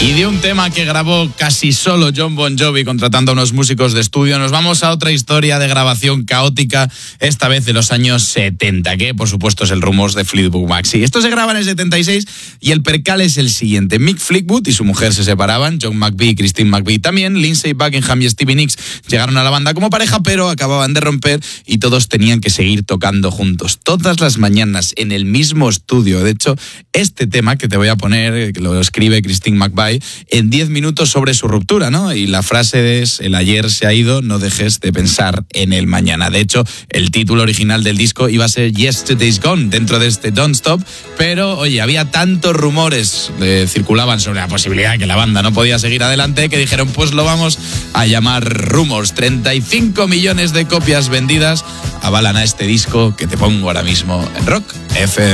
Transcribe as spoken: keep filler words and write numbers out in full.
Y de un tema que grabó casi solo Jon Bon Jovi contratando a unos músicos de estudio, nos vamos a otra historia de grabación caótica, esta vez de los años setenta, que por supuesto es el Rumors de Fleetwood Mac. Sí, esto se graba en el setenta y seis y el percal es el siguiente. Mick Fleetwood y su mujer se separaban, John McVie y Christine McVie también, Lindsey Buckingham y Stevie Nicks llegaron a la banda como pareja, pero acababan de romper y todos tenían que seguir tocando juntos, todas las mañanas en el mismo estudio. De hecho, este tema que te voy a poner, que lo escribe Christine McVie, en diez minutos sobre su ruptura, ¿no? Y la frase es: el ayer se ha ido, no dejes de pensar en el mañana. De hecho, el título original del disco iba a ser Yesterday's Gone, dentro de este Don't Stop, pero, oye, había tantos rumores que circulaban sobre la posibilidad de que la banda no podía seguir adelante, que dijeron, pues lo vamos a llamar Rumors. treinta y cinco millones de copias vendidas avalan a este disco que te pongo ahora mismo en Rock F M.